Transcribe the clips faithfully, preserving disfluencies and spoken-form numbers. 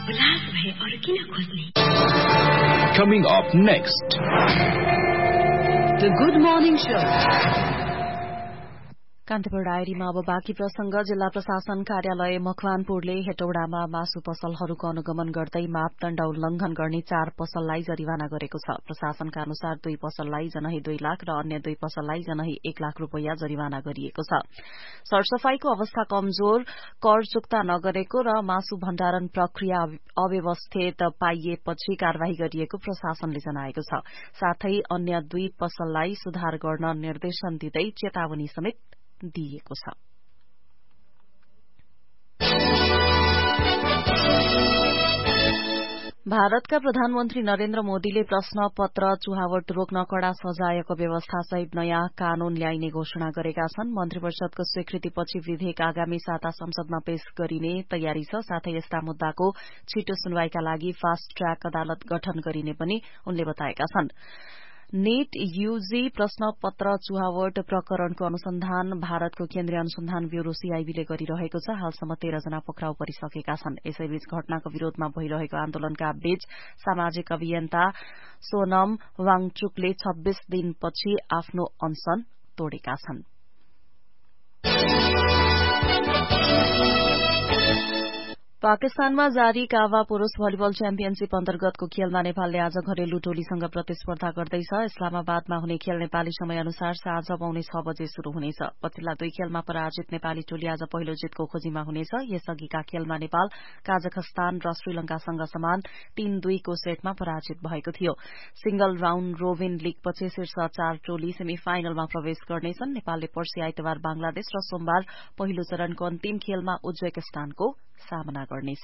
Coming up next, The Good Morning Show. Kantipur डायरीमा अब बाँकी प्रसंग। जिल्ला प्रशासन कार्यालय मकवानपुरले हेटौडामा मासु पसलहरूको अनुगमन गर्दै मापदण्ड उल्लंघन गर्ने चार पसललाई जरिवाना गरेको छ। प्रशासनका अनुसार दुई पसललाई जनही दुई लाख र अन्य दुई पसललाई जनही एक लाख रूपियाँ जरिवाना गरिएको छ। सरसफाईको अवस्था कमजोर, कर चुक्ता नगरेको र मासु भण्डारण प्रक्रिया अव्यवस्थित पाइएपछि कार्यवाही गरिएको प्रशासनले जनाएको छ। साथै अन्य दुई पसललाई सुधार गर्न निर्देशन दिँदै चेतावनी समेत दिएको छ। भारतका प्रधानमन्त्री नरेन्द्र मोदीले प्रश्न पत्र चुहावट रोक्न कड़ा सजायको व्यवस्था सहित नयाँ कानून ल्याइने घोषणा गरेका छन्। मन्त्री परिषदको स्वीकृतिपछि विधेयक आगामी साता संसदमा पेश गरिने तयारी छ। साथै यस्ता मुद्दाको छिटो सुनवाईका लागि फास्ट ट्र्याक अदालत गठन गरिने पनि उनले बताएका छन्। नेट यूजी प्रश्न पत्र चुहावट प्रकरणको अनुसन्धान भारतको केन्द्रीय अनुसन्धान ब्यूरो सीआईबीले गरिरहेको छ। हालसम्म तेह्र जना पक्राउ परिसकेका छन्। यसैबीच घटनाको विरोधमा भइरहेको आन्दोलनका बीच सामाजिक अभियन्ता सोनम वाङचुकले छब्बीस दिनपछि आफ्नो अनशन तोडेका छन्। पाकिस्तानमा जारी कावा पुरूष भलिबल च्याम्पियनशीप अन्तर्गतको खेलमा नेपालले आज घरेलु टोलीसँग प्रतिस्पर्धा गर्दैछ। इस्लामाबादमा हुने खेल नेपाली समय अनुसार साँझ पाउने छ बजे शुरू हुनेछ। पछिल्ला दुई खेलमा पराजित नेपाली टोली आज पहिलो जितको खोजीमा हुनेछ। यसअघिका खेलमा नेपाल काजाखस्तान र श्रीलंकासँग समान तीन दुईको सेटमा पराजित भएको थियो। सिंगल राउण्ड रोबिन लीगपछि शीर्ष चार टोली सेमी फाइनलमा प्रवेश गर्नेछन्। नेपालले पर्सि आइतबार बांग्लादेश र सोमबार पहिलो चरणको अन्तिम खेलमा उज्वेकिस्तानको सामना गर्नेछ।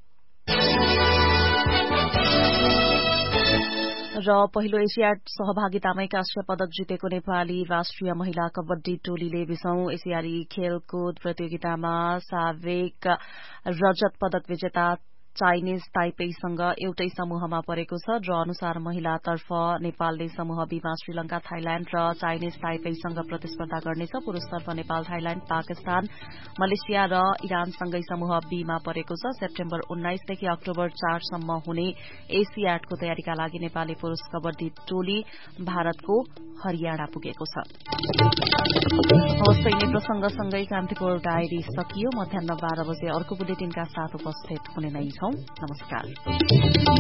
र पहिलो एशियाड सहभागितामै कांस्य पदक जितेको नेपाली राष्ट्रिय महिला कबड्डी टोलीले बीसौं एशियाली खेलकुद प्रतियोगितामा सावेक रजत पदक विजेता चाइनिज ताइपेईसँग एउटै समूहमा परेको छ। ड्र अनुसार महिलातर्फ नेपालले समूह बीमा श्रीलंका, थाइल्याण्ड र चाइनिज ताइपेईसँग प्रतिस्पर्धा गर्नेछ। पुरूषतर्फ नेपाल, थाइल्याण्ड, पाकिस्तान, मलेसिया र इरानसँगै समूह बीमा परेको छ। सेप्टेम्बर उन्नाइसदेखि अक्टोबर चारसम्म हुने एसियाडको तयारीका लागि नेपाली पुरूष कबड्डी टोली भारतको हरियाणा पुगेको छ। हवस्, यिनै प्रसंगसँगै कान्तिपुर डायरी सकियो। मध्याह बाह्र बजे अर्को बुलेटिनका साथ उपस्थित हुने नै छौं। नमस्कार।